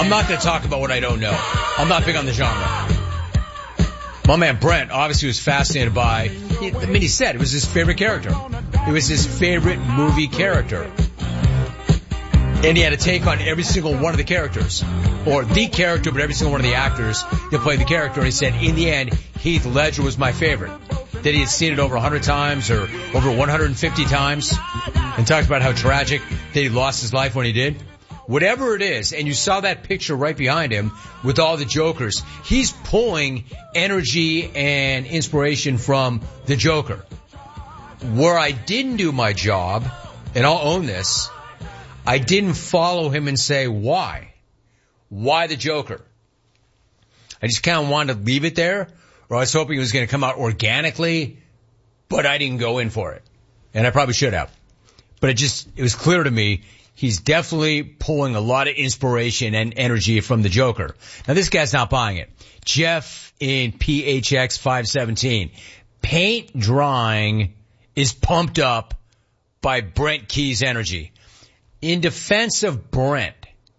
I'm not going to talk about what I don't know. I'm not big on the genre. My man Brent obviously was fascinated by, he said it was his favorite character. It was his favorite movie character. And he had a take on every single one of the characters. Or the character, but every single one of the actors that played the character. And he said, in the end, Heath Ledger was my favorite. That he had seen it over 100 times or over 150 times. And talked about how tragic that he lost his life when he did. Whatever it is, and you saw that picture right behind him with all the Jokers, he's pulling energy and inspiration from the Joker. Where I didn't do my job, and I'll own this, I didn't follow him and say, why? Why the Joker? I just kind of wanted to leave it there, or I was hoping it was going to come out organically, but I didn't go in for it. And I probably should have. But it was clear to me, he's definitely pulling a lot of inspiration and energy from the Joker. Now this guy's not buying it. Jeff in PHX 517. Paint drying is pumped up by Brent Key's energy. In defense of Brent,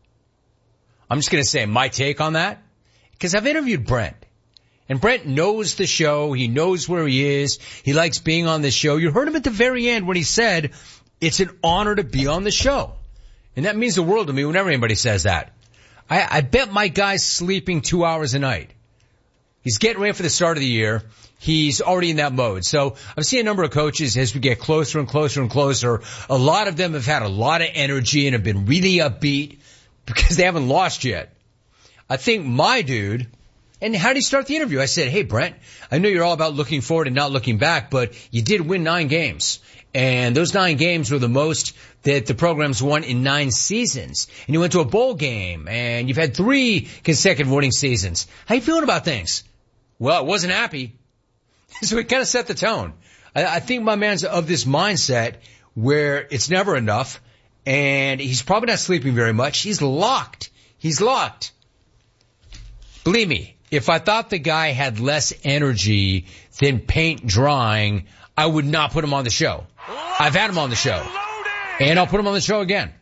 I'm just going to say my take on that, because I've interviewed Brent. And Brent knows the show. He knows where he is. He likes being on the show. You heard him at the very end when he said, it's an honor to be on the show. And that means the world to me whenever anybody says that. I bet my guy's sleeping 2 hours a night. He's getting ready for the start of the year. He's already in that mode. So I've seen a number of coaches as we get closer and closer and closer. A lot of them have had a lot of energy and have been really upbeat because they haven't lost yet. I think my dude, and how did he start the interview? I said, hey, Brent, I know you're all about looking forward and not looking back, but you did win 9 games. And those 9 games were the most that the program's won in 9 seasons. And you went to a bowl game, and you've had 3 consecutive winning seasons. How you feeling about things? Well, I wasn't happy. So it kind of set the tone. I think my man's of this mindset where it's never enough, and he's probably not sleeping very much. He's locked. He's locked. Believe me, if I thought the guy had less energy than paint drying, I would not put him on the show. I've had him on the show. And I'll put him on the show again.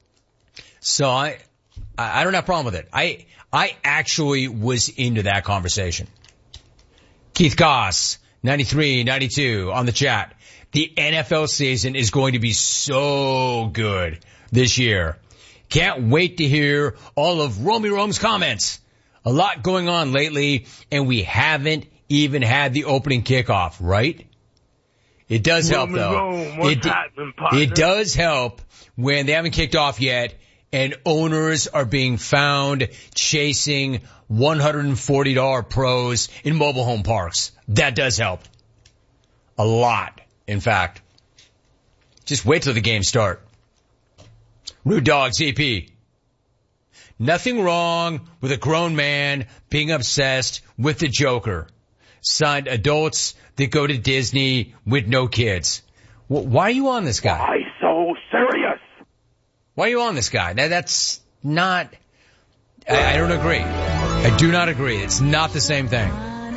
So I don't have a problem with it. I actually was into that conversation. Keith Goss, 93, 92 on the chat. The NFL season is going to be so good this year. Can't wait to hear all of Romy Rome's comments. A lot going on lately, and we haven't even had the opening kickoff, right? It does help, though. It does help when they haven't kicked off yet and owners are being found chasing $140 pros in mobile home parks. That does help. A lot, in fact. Just wait till the games start. Rude Dog ZP. Nothing wrong with a grown man being obsessed with the Joker. Signed, adults that go to Disney with no kids. Why are you on this guy? Why so serious? Why are you on this guy? Now, that's not... I don't agree. I do not agree. It's not the same thing.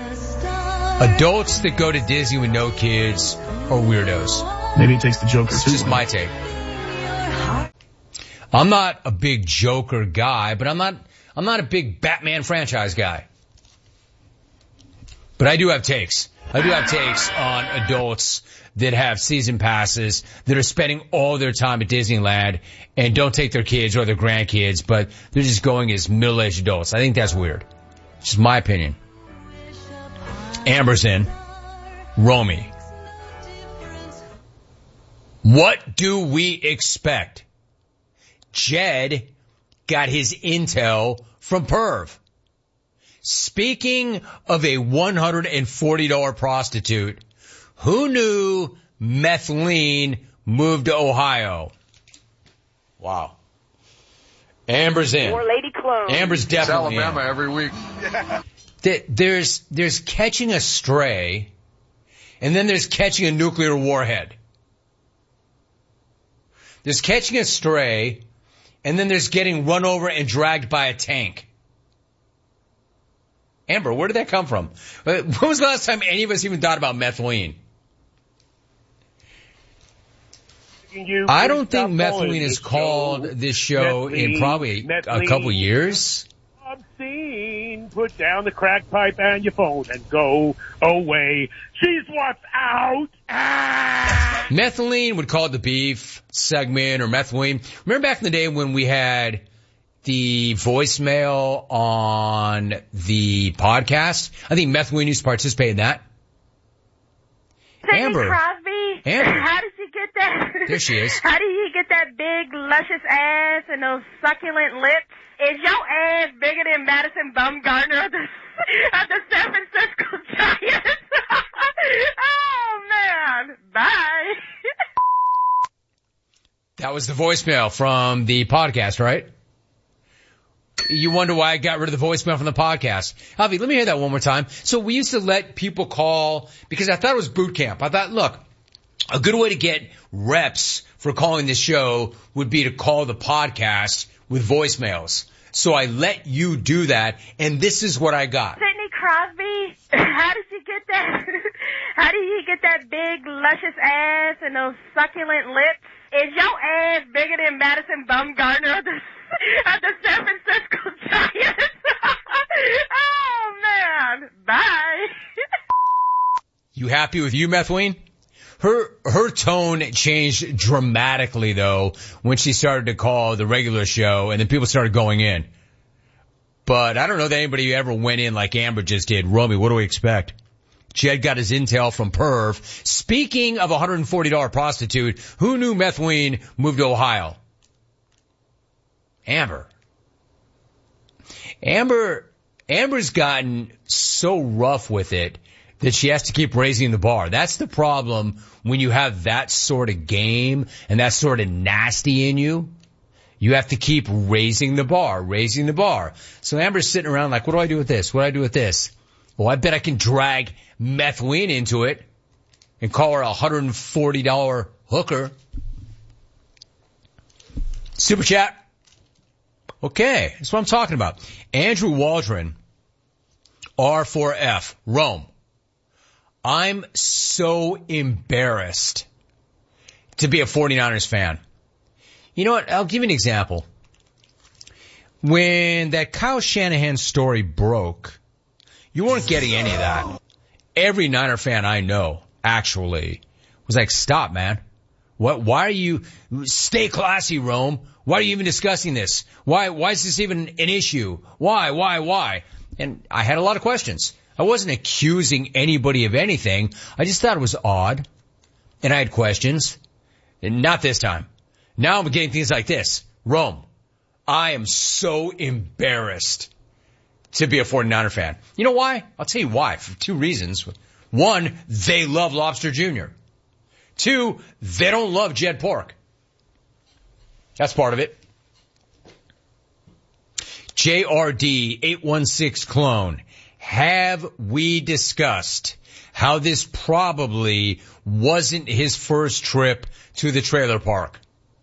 Adults that go to Disney with no kids are weirdos. Maybe he takes the Joker, It's too. just my take. I'm not a big Joker guy, but I'm not a big Batman franchise guy. But I do have takes. I do have takes on adults that have season passes, that are spending all their time at Disneyland and don't take their kids or their grandkids, but they're just going as middle-aged adults. I think that's weird. It's just my opinion. Amber's in. Romy. What do we expect? Jed got his intel from Perv. Speaking of a $140 prostitute, who knew Methylene moved to Ohio? Wow. Amber's in. More Lady Clone. Amber's definitely Alabama in. every week. There's catching a stray, and then there's catching a nuclear warhead. There's catching a stray, and then there's getting run over and dragged by a tank. Amber, where did that come from? When was the last time any of us even thought about methylene? I don't think Methylene has called this show in probably a couple years. Obscene. Put down the crack pipe and your phone and go away. She's what's out. Methylene would call it the beef segment or Methylene. Remember back in the day when we had the voicemail on the podcast? I think Methylene used to participate in that. Amber Crosby. Amber. How did you get that? There she is. How do you get that big, luscious ass and those succulent lips? Is your ass bigger than Madison Bumgarner of the San Francisco Giants? Oh, man. Bye. That was the voicemail from the podcast, right? You wonder why I got rid of the voicemail from the podcast. Javi, let me hear that one more time. So we used to let people call because I thought it was boot camp. I thought, look, a good way to get reps for calling this show would be to call the podcast with voicemails. So I let you do that, and this is what I got. Sidney Crosby, how did you get that? How do you get that big, luscious ass and those succulent lips? Is your ass bigger than Madison Bumgarner of the San Francisco Giants? Oh, man. Bye. You happy with you, Methylene? Her tone changed dramatically, though, when she started to call the regular show, and then people started going in. But I don't know that anybody ever went in like Amber just did. Romy, what do we expect? Jed got his intel from Perv. Speaking of $140 prostitute, who knew Methylene moved to Ohio? Amber's gotten so rough with it that she has to keep raising the bar. That's the problem when you have that sort of game and that sort of nasty in you. You have to keep raising the bar. So Amber's sitting around like, what do I do with this? What do I do with this? Well, I bet I can drag Methylene into it and call her a $140 hooker. Super chat. Okay, that's what I'm talking about. Andrew Waldron, R4F, Rome. I'm so embarrassed to be a 49ers fan. You know what? I'll give you an example. When that Kyle Shanahan story broke, you weren't getting any of that. Every Niner fan I know, actually, was like, stop, man. Why are you, stay classy, Rome. Why are you even discussing this? Why is this even an issue? Why? And I had a lot of questions. I wasn't accusing anybody of anything. I just thought it was odd. And I had questions. And not this time. Now I'm getting things like this. Rome, I am so embarrassed to be a 49er fan. You know why? I'll tell you why. For two reasons. One, they love Lobster Jr. Two, they don't love Jed Pork. That's part of it. JRD 816 clone. Have we discussed how this probably wasn't his first trip to the trailer park?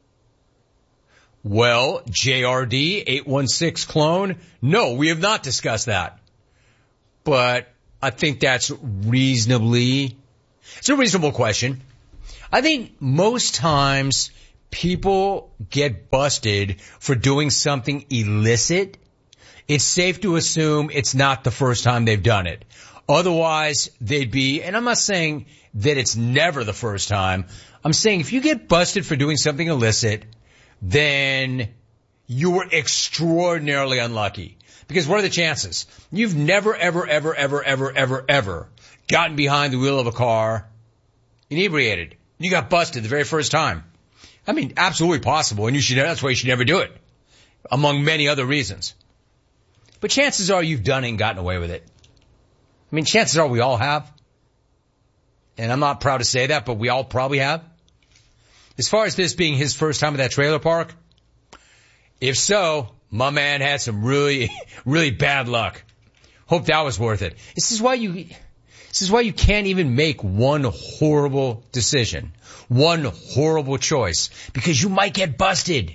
Well, JRD 816 clone. No, we have not discussed that. But I think it's a reasonable question. I think most times people get busted for doing something illicit. It's safe to assume it's not the first time they've done it. Otherwise, they'd be, and I'm not saying that it's never the first time. I'm saying if you get busted for doing something illicit, then you were extraordinarily unlucky. Because what are the chances? You've never, ever gotten behind the wheel of a car inebriated. You got busted the very first time. I mean, absolutely possible, and that's why you should never do it, among many other reasons. But chances are you've done it and gotten away with it. I mean, chances are we all have. And I'm not proud to say that, but we all probably have. As far as this being his first time at that trailer park, if so, my man had some really, really bad luck. Hope that was worth it. This is why you can't even make one horrible decision, one horrible choice, because you might get busted.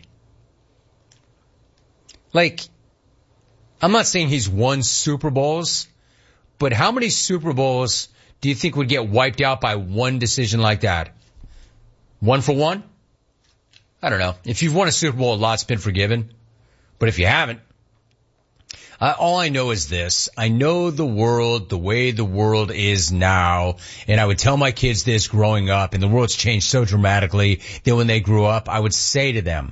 Like, I'm not saying he's won Super Bowls, but how many Super Bowls do you think would get wiped out by one decision like that? 1 for 1? I don't know. If you've won a Super Bowl, a lot's been forgiven. But if you haven't, all I know is this. I know the world, the way the world is now, and I would tell my kids this growing up, and the world's changed so dramatically that when they grew up, I would say to them,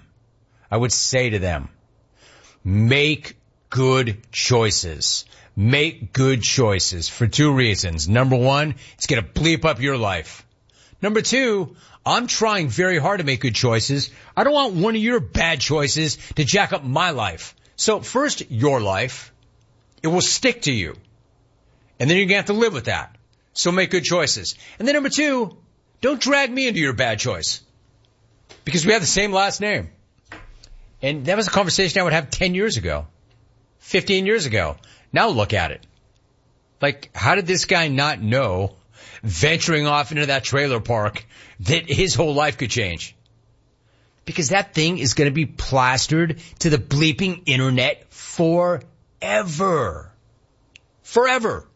make good choices. Make good choices for two reasons. Number one, it's going to bleep up your life. Number two, I'm trying very hard to make good choices. I don't want one of your bad choices to jack up my life. So first, your life. It will stick to you. And then you're going to have to live with that. So make good choices. And then number two, don't drag me into your bad choice. Because we have the same last name. And that was a conversation I would have 10 years ago. 15 years ago. Now look at it. Like, how did this guy not know, venturing off into that trailer park, that his whole life could change? Because that thing is going to be plastered to the bleeping internet forever. Forever.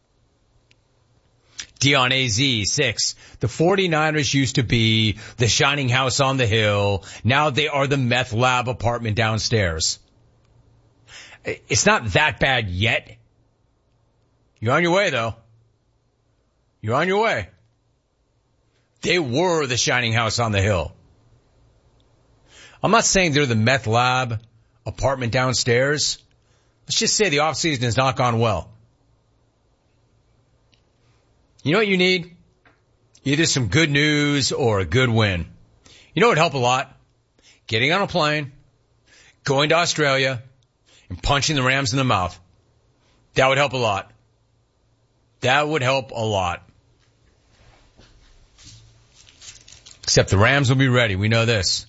Dion AZ, 6. The 49ers used to be the shining house on the hill. Now they are the meth lab apartment downstairs. It's not that bad yet. You're on your way, though. You're on your way. They were the shining house on the hill. I'm not saying they're the meth lab apartment downstairs. Let's just say the off-season has not gone well. You know what you need? Either some good news or a good win. You know what would help a lot? Getting on a plane, going to Australia, and punching the Rams in the mouth. That would help a lot. That would help a lot. Except the Rams will be ready. We know this.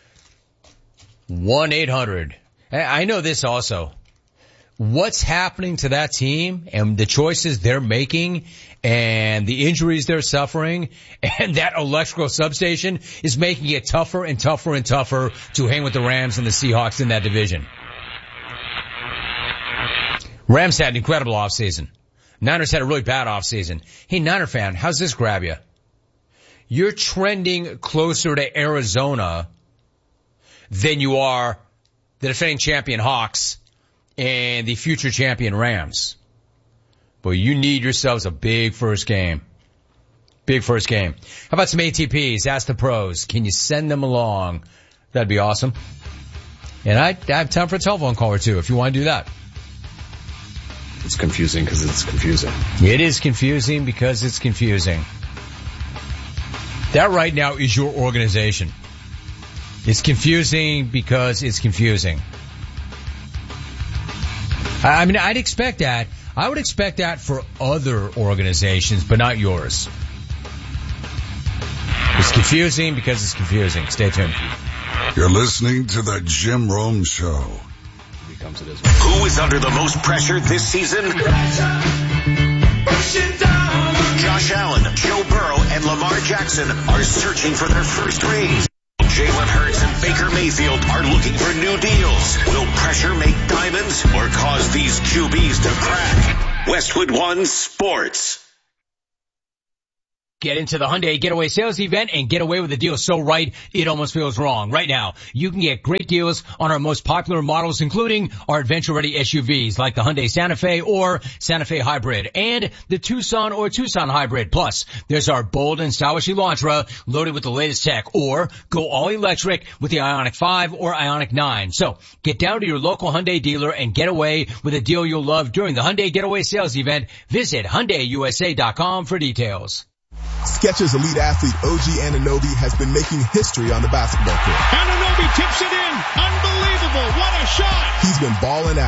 1-800. I know this also. What's happening to that team and the choices they're making and the injuries they're suffering and that electrical substation is making it tougher and tougher and tougher to hang with the Rams and the Seahawks in that division. Rams had an incredible offseason. Niners had a really bad offseason. Hey, Niner fan, how's this grab you? You're trending closer to Arizona than you are the defending champion Hawks and the future champion Rams. But you need yourselves a big first game. Big first game. How about some ATPs? Ask the pros. Can you send them along? That'd be awesome. And I have time for a telephone call or two if you want to do that. It's confusing because it's confusing. It is confusing because it's confusing. That right now is your organization. It's confusing because it's confusing. I mean, I'd expect that. I would expect that for other organizations, but not yours. It's confusing because it's confusing. Stay tuned. You're listening to the Jim Rome Show. Who is under the most pressure this season? Josh Allen, Joe Burrow, and Lamar Jackson are searching for their first rings. Jalen Hurts and Baker Mayfield are looking for new deals. Will pressure make diamonds or cause these QBs to crack? Westwood One Sports. Get into the Hyundai Getaway Sales Event and get away with a deal so right, it almost feels wrong. Right now, you can get great deals on our most popular models, including our adventure-ready SUVs like the Hyundai Santa Fe or Santa Fe Hybrid and the Tucson or Tucson Hybrid. Plus, there's our bold and stylish Elantra loaded with the latest tech, or go all electric with the Ioniq 5 or Ioniq 9. So, get down to your local Hyundai dealer and get away with a deal you'll love during the Hyundai Getaway Sales Event. Visit HyundaiUSA.com for details. Skechers elite athlete OG Anunoby has been making history on the basketball court. Anunoby tips it in. Unbelievable. What a shot. He's been balling out.